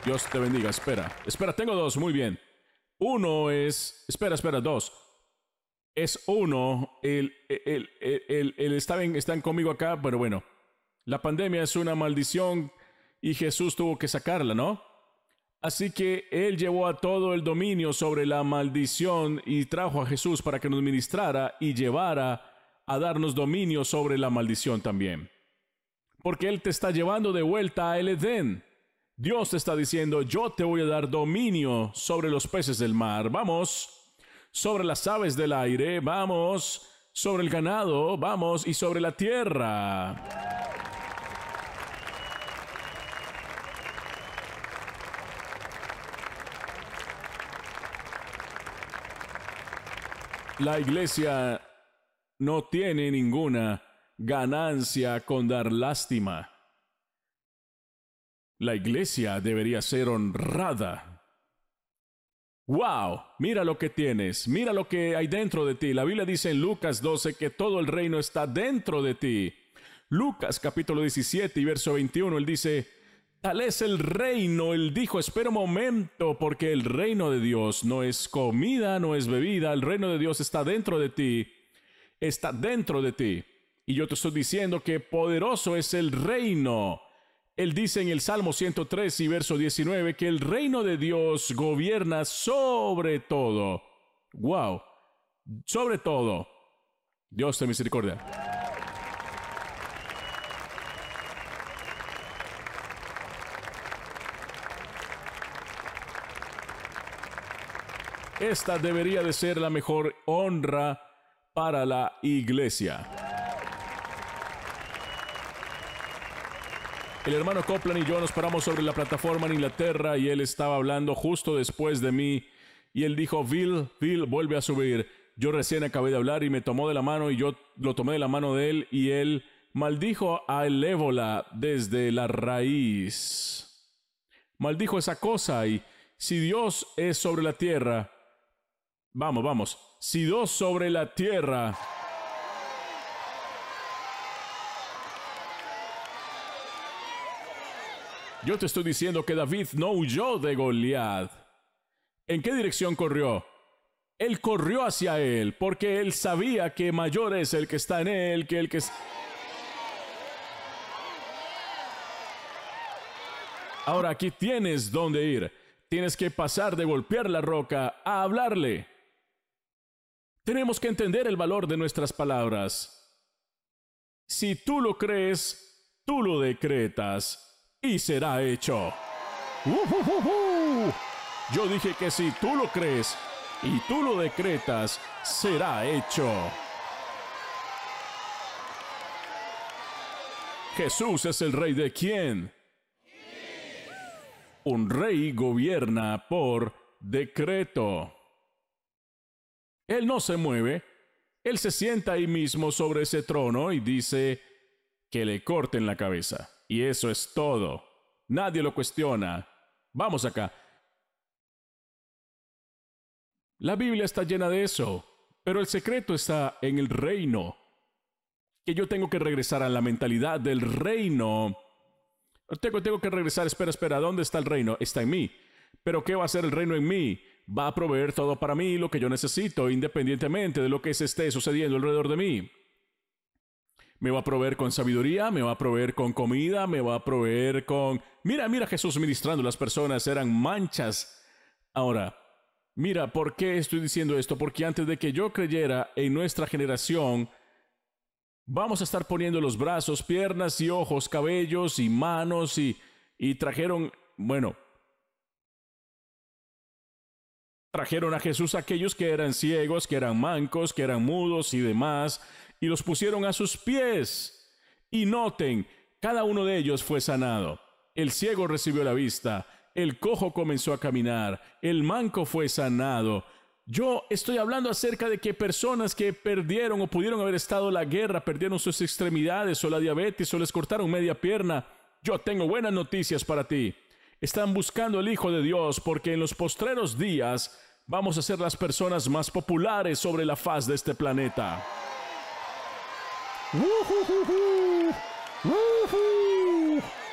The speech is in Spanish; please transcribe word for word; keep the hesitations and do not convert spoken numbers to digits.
Dios te bendiga. Espera, espera, tengo dos. Muy bien. Uno es... Espera, espera, dos. Es uno. El, el, el, el, el están, están conmigo acá, pero bueno. La pandemia es una maldición y Jesús tuvo que sacarla, ¿no? Así que Él llevó a todo el dominio sobre la maldición y trajo a Jesús para que nos ministrara y llevara a darnos dominio sobre la maldición también. Porque Él te está llevando de vuelta a el Edén. Dios te está diciendo, yo te voy a dar dominio sobre los peces del mar. Vamos, sobre las aves del aire. Vamos, sobre el ganado. Vamos, y sobre la tierra. La iglesia no tiene ninguna ganancia con dar lástima. La iglesia debería ser honrada. ¡Wow! Mira lo que tienes, mira lo que hay dentro de ti. La Biblia dice en Lucas doce que todo el reino está dentro de ti. Lucas capítulo diecisiete y verso veintiuno, él dice, tal es el reino. Él dijo, espera un momento, porque el reino de Dios no es comida, no es bebida. El reino de Dios está dentro de ti, está dentro de ti. Y yo te estoy diciendo que poderoso es el reino. Él dice en el Salmo ciento tres y verso diecinueve que el reino de Dios gobierna sobre todo. ¡Wow! Sobre todo. Dios te misericordia. Esta debería de ser la mejor honra para la iglesia. El hermano Copeland y yo nos paramos sobre la plataforma en Inglaterra y él estaba hablando justo después de mí y él dijo, Bill, Bill, vuelve a subir. Yo recién acabé de hablar y me tomó de la mano y yo lo tomé de la mano de él y él maldijo al ébola desde la raíz. Maldijo esa cosa y si Dios es sobre la tierra, vamos, vamos, si Dios sobre la tierra... Yo te estoy diciendo que David no huyó de Goliat. ¿En qué dirección corrió? Él corrió hacia él, porque él sabía que mayor es el que está en él que el que... Ahora aquí tienes dónde ir. Tienes que pasar de golpear la roca a hablarle. Tenemos que entender el valor de nuestras palabras. Si tú lo crees, tú lo decretas. Y será hecho. Uh, uh, uh, uh. Yo dije que si tú lo crees y tú lo decretas, será hecho. Jesús es el rey de ¿quién? Un rey gobierna por decreto. Él no se mueve. Él se sienta ahí mismo sobre ese trono y dice que le corten la cabeza. Y eso es todo. Nadie lo cuestiona. Vamos acá. La Biblia está llena de eso. Pero el secreto está en el reino. Que yo tengo que regresar a la mentalidad del reino. Tengo, tengo que regresar. Espera, espera. ¿Dónde está el reino? Está en mí. Pero ¿qué va a hacer el reino en mí? Va a proveer todo para mí lo que yo necesito, independientemente de lo que se esté sucediendo alrededor de mí. Me va a proveer con sabiduría, me va a proveer con comida, me va a proveer con... Mira, mira Jesús ministrando, las personas eran manchas. Ahora, mira, ¿por qué estoy diciendo esto? Porque antes de que yo creyera en nuestra generación, vamos a estar poniendo los brazos, piernas y ojos, cabellos y manos y, y trajeron, bueno, trajeron a Jesús a aquellos que eran ciegos, que eran mancos, que eran mudos y demás, y los pusieron a sus pies. Y noten, cada uno de ellos fue sanado. El ciego recibió la vista, el cojo comenzó a caminar, el manco fue sanado. Yo estoy hablando acerca de que personas que perdieron o pudieron haber estado en la guerra, perdieron sus extremidades o la diabetes o les cortaron media pierna. Yo tengo buenas noticias para ti. Están buscando al Hijo de Dios porque en los postreros días vamos a ser las personas más populares sobre la faz de este planeta. ¡Woohoo! ¡Woohoo!